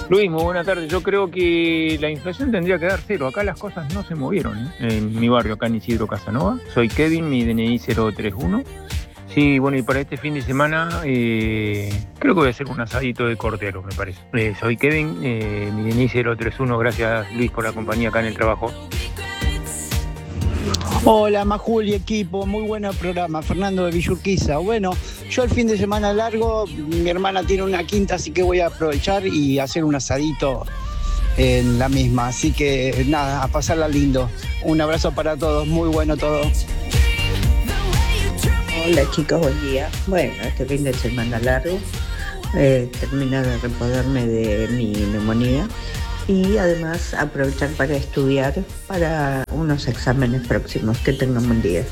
Luis, muy buena tarde. Yo creo que la inflación tendría que dar cero. Acá las cosas no se movieron, ¿eh? En mi barrio, acá en Isidro Casanova. Soy Kevin, mi DNI 031. Sí, bueno, y para este fin de semana creo que voy a hacer un asadito de cordero, me parece. Soy Kevin, mi DNI 031. Gracias, Luis, por la compañía acá en el trabajo. Hola Majul y equipo, muy buen programa, Fernando de Villurquiza. Bueno, yo el fin de semana largo, mi hermana tiene una quinta, así que voy a aprovechar y hacer un asadito en la misma. Así que nada, a pasarla lindo. Un abrazo para todos, muy bueno todo. Hola chicos, buen día. Bueno, este fin de semana largo, termino de reponerme de mi neumonía y además aprovechar para estudiar para unos exámenes próximos. Que tengan buen día.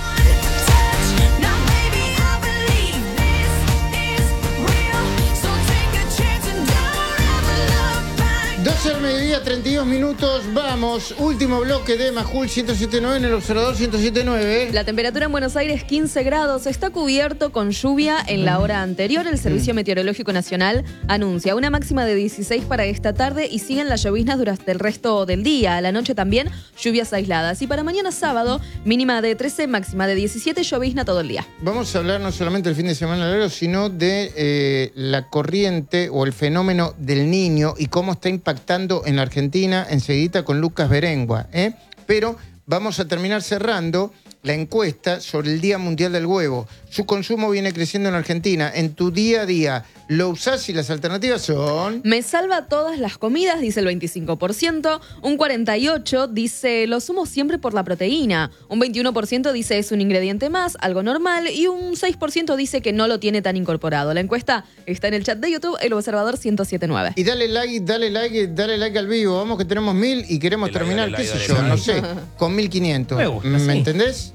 12 del mediodía, 32 minutos, vamos, último bloque de Majul 107.9 en el Observador 107.9. La temperatura en Buenos Aires 15 grados, está cubierto con lluvia en la hora anterior. El Servicio Meteorológico Nacional anuncia una máxima de 16 para esta tarde y siguen las lloviznas durante el resto del día. A la noche también lluvias aisladas. Y para mañana sábado, mínima de 13, máxima de 17, llovizna todo el día. Vamos a hablar no solamente del fin de semana largo, sino de la corriente o el fenómeno del Niño y cómo está impactando en la Argentina, enseguida con Lucas Berengua, Pero vamos a terminar cerrando la encuesta sobre el Día Mundial del Huevo. Su consumo viene creciendo en Argentina. En tu día a día, ¿lo usás y las alternativas son? Me salva todas las comidas, dice el 25%. Un 48% dice lo sumo siempre por la proteína. Un 21% dice es un ingrediente más, algo normal. Y un 6% dice que no lo tiene tan incorporado. La encuesta está en el chat de YouTube, El Observador 107.9. Y dale like al vivo. Vamos que tenemos 1000 y queremos terminar, qué sé yo, no sé, con 1500. Me gusta, ¿Me sí. entendés?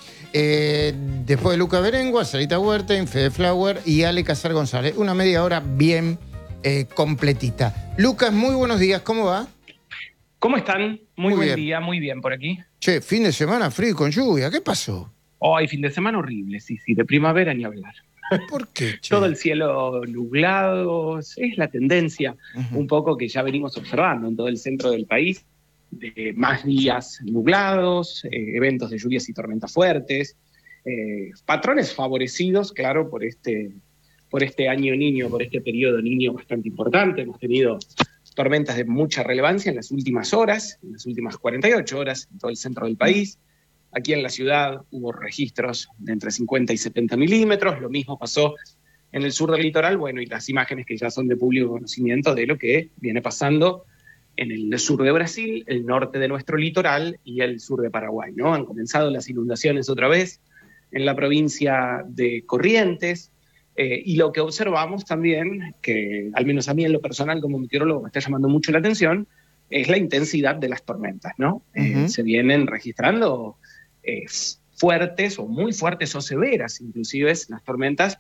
Después de Lucas Berengua, Sarita Huerta, Fede Flower y Ale Casar González. Una media hora bien completita. Lucas, muy buenos días, ¿cómo va? ¿Cómo están? Muy buen bien. día, muy bien por aquí. Che, fin de semana frío y con lluvia, ¿qué pasó? Hoy, fin de semana horrible, sí, de primavera ni hablar. ¿Por qué, che? Todo el cielo nublado, es la tendencia un poco que ya venimos observando en todo el centro del país, de más días nublados, eventos de lluvias y tormentas fuertes, patrones favorecidos, claro, por este año niño, por este periodo niño bastante importante. Hemos tenido tormentas de mucha relevancia en las últimas horas, en las últimas 48 horas en todo el centro del país. Aquí en la ciudad hubo registros de entre 50 y 70 milímetros, lo mismo pasó en el sur del litoral, bueno, y las imágenes que ya son de público conocimiento de lo que viene pasando en el sur de Brasil, el norte de nuestro litoral y el sur de Paraguay, ¿no? Han comenzado las inundaciones otra vez en la provincia de Corrientes, y lo que observamos también, que al menos a mí en lo personal como meteorólogo me está llamando mucho la atención, es la intensidad de las tormentas, ¿no? Se vienen registrando fuertes o muy fuertes o severas, inclusive las tormentas,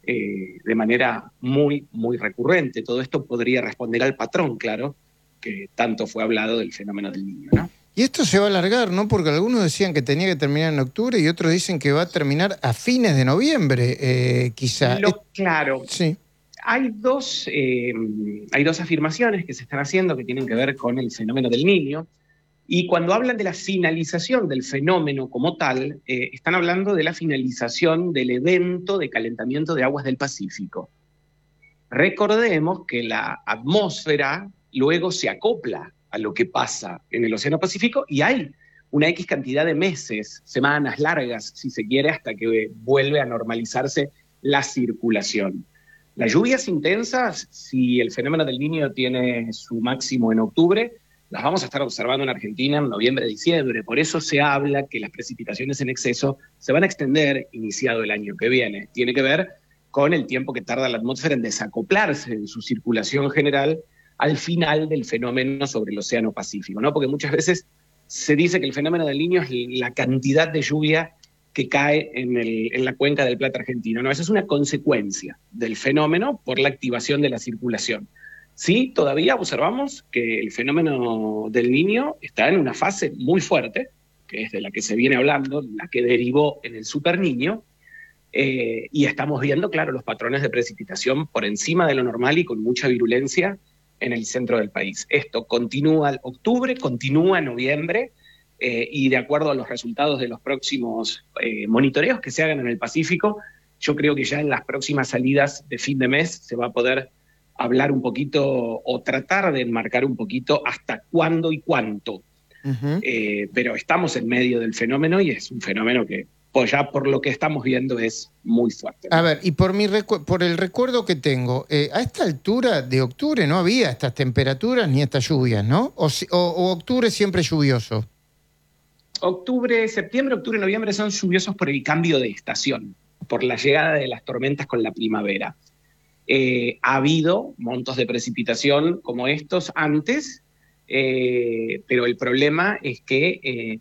de manera muy, muy recurrente. Todo esto podría responder al patrón, claro, que tanto fue hablado del fenómeno del Niño, ¿no? Y esto se va a alargar, ¿no? Porque algunos decían que tenía que terminar en octubre y otros dicen que va a terminar a fines de noviembre, quizá. Claro. Sí. Hay dos afirmaciones que se están haciendo que tienen que ver con el fenómeno del Niño. Y cuando hablan de la finalización del fenómeno como tal, están hablando de la finalización del evento de calentamiento de aguas del Pacífico. Recordemos que la atmósfera luego se acopla a lo que pasa en el Océano Pacífico y hay una X cantidad de meses, semanas largas, si se quiere, hasta que vuelve a normalizarse la circulación. Las lluvias intensas, si el fenómeno del Niño tiene su máximo en octubre, las vamos a estar observando en Argentina en noviembre, diciembre. Por eso se habla que las precipitaciones en exceso se van a extender iniciado el año que viene. Tiene que ver con el tiempo que tarda la atmósfera en desacoplarse en su circulación general al final del fenómeno sobre el Océano Pacífico, ¿no? Porque muchas veces se dice que el fenómeno del Niño es la cantidad de lluvia que cae en la cuenca del Plata argentino, ¿no? Esa es una consecuencia del fenómeno por la activación de la circulación. Sí, todavía observamos que el fenómeno del Niño está en una fase muy fuerte, que es de la que se viene hablando, la que derivó en el Super Niño, y estamos viendo, claro, los patrones de precipitación por encima de lo normal y con mucha virulencia en el centro del país. Esto continúa octubre, continúa noviembre, y de acuerdo a los resultados de los próximos monitoreos que se hagan en el Pacífico, yo creo que ya en las próximas salidas de fin de mes se va a poder hablar un poquito o tratar de enmarcar un poquito hasta cuándo y cuánto. Pero estamos en medio del fenómeno y es un fenómeno que pues ya por lo que estamos viendo es muy fuerte. A ver, y por el recuerdo que tengo, a esta altura de octubre no había estas temperaturas ni estas lluvias, ¿no? O octubre siempre lluvioso. Septiembre, octubre, noviembre son lluviosos por el cambio de estación, por la llegada de las tormentas con la primavera. Ha habido montos de precipitación como estos antes, pero el problema es que